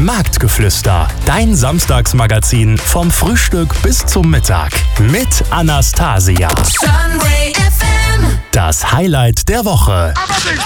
Marktgeflüster, dein Samstagsmagazin vom Frühstück bis zum Mittag mit Anastasia. Sunray FM. Das Highlight der Woche.